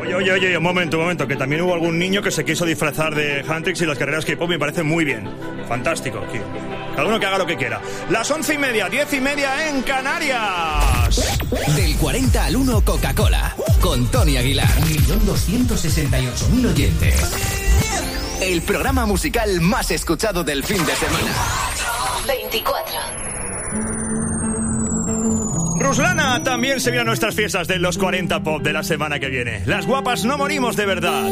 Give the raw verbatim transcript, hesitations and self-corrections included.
Oye, oye, oye, un momento, un momento, que también hubo algún niño que se quiso disfrazar de Huntrix y las carreras K-pop me parece muy bien. Fantástico, tío. Cada uno que haga lo que quiera. Las once y media, diez y media en Canarias. Del cuarenta al uno, Coca-Cola. Con Tony Aguilar. un millón doscientos sesenta y ocho mil oyentes. El programa musical más escuchado del fin de semana. veinticuatro. Ruslana también se viene a nuestras fiestas de los cuarenta Pop de la semana que viene. Las guapas no morimos de verdad.